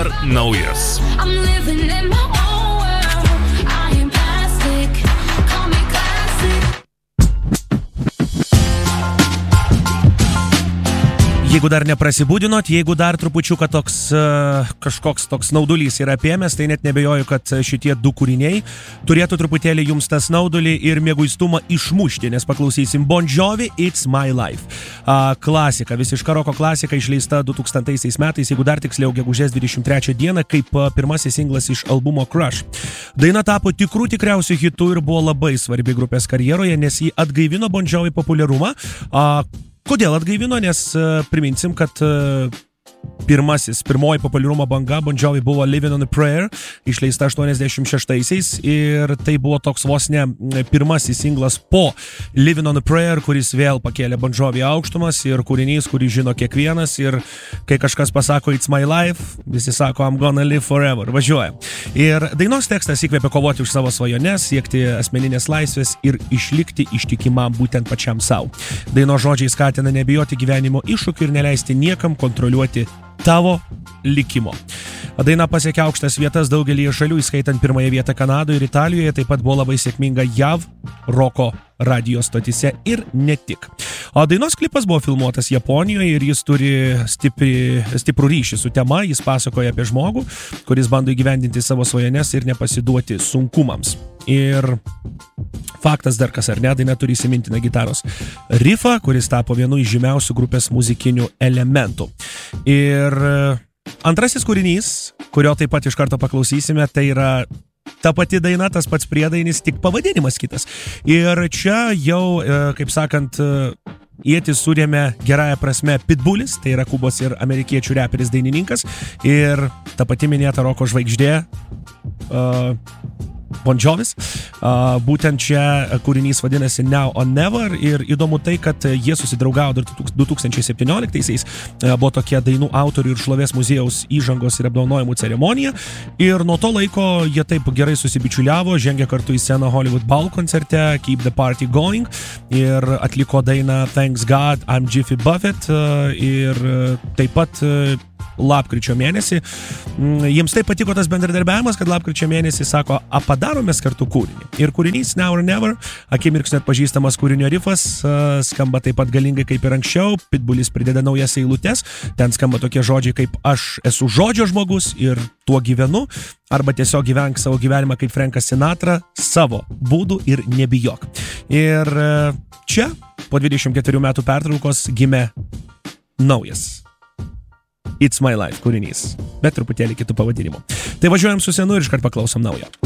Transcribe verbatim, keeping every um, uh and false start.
Dabar naujas. Jeigu dar neprasibūdinot, jeigu dar trupučiuką toks uh, kažkoks toks naudulys yra apėmęs, tai net nebejoju, kad šitie du kūriniai turėtų truputėlį jums tą snaudulį ir mieguistumą išmušti, nes paklausysim Bon Jovi, It's My Life. Uh, klasika, visiška roko klasika, išleista du tūkstantaisiais metais, jeigu dar tiksliau gegužės dvidešimt trečią dieną, kaip uh, pirmasis singlas iš albumo Crush. Daina tapo tikrų tikriausių hitų ir buvo labai svarbi grupės karjeroje, nes jį atgaivino Bon Jovi populiarumą. Uh, Kodėl atgaivino? Nes uh, priminsim, kad uh, pirmasis, pirmoji populiarumo banga Bon Jovi buvo Living on a Prayer, išleista aštuoniasdešimt šeštaisiais ir tai buvo toks vos ne pirmasis singlas po Living on a Prayer, kuris vėl pakėlė Bon Jovi aukštumas ir kūrinys, kurį žino kiekvienas ir kai kažkas pasako It's My Life, visi sako I'm gonna live forever, važiuoja. Ir dainos tekstas įkvėpė kovoti už savo svajones, siekti asmeninės laisvės ir išlikti ištikimam būtent pačiam savo. Dainos žodžiai skatina nebijoti gyvenimo iššūkių ir neleisti niekam kontroliuoti tavo likimo. Daina pasiekė aukštas vietas daugelį šalių, įskaitant pirmąją vietą Kanadoje ir Italijoje, taip pat buvo labai sėkminga J A V roko radijos stotyse ir ne tik. O dainos klipas buvo filmuotas Japonijoje ir jis turi stipri, stiprų ryšį su tema, jis pasakoja apie žmogų, kuris bando įgyvendinti savo svajones ir nepasiduoti sunkumams. Ir faktas dar kas ar ne, daina turi įsimintiną gitaros riffą, kuris tapo vienu iš žymiausių grupės muzikinių elementų. Ir antrasis kūrinys, kurio taip pat iš karto paklausysime, tai yra ta pati daina, tas pats priedainis, tik pavadinimas kitas. Ir čia jau, kaip sakant, ietis surėmė gerąją prasme Pitbullis, tai yra Kubos ir amerikiečių reperis dainininkas, ir ta pati minėta roko žvaigždė uh, Bon Jovis. Uh, būtent čia kūrinys vadinasi Now or Never ir įdomu tai, kad jie susidraugavo dar du tūkstančiai septynioliktaisiais. Uh, buvo tokie dainų autorių ir šlovės muziejaus įžangos ir apdovanojimų ceremonija ir nuo to laiko jie taip gerai susibičiuliavo, žengė kartu į sceną Hollywood Bowl koncerte Keep the Party Going ir atliko dainą Thanks God, I'm Jiffy Buffett uh, ir uh, taip pat uh, lapkričio mėnesį. Jiems taip patiko tas bendradarbiavimas, kad lapkričio mėnesį sako, a padaromės kartu kūrinį. Ir kūrinys Now or Never, akimirksniu atpažįstamas kūrinio rifas, skamba taip pat galingai kaip ir anksčiau, Pitbullis prideda naujas eilutes, ten skamba tokie žodžiai kaip aš esu žodžio žmogus ir tuo gyvenu, arba tiesiog gyvenk savo gyvenimą kaip Frankas Sinatra, savo būdų ir nebijok. Ir čia po dvidešimt ketverių metų pertraukos gimė naujas It's My Life kūrinys, bet truputėlį kitų pavadinimų. Tai važiuojam su senu ir iškart paklausom naujo.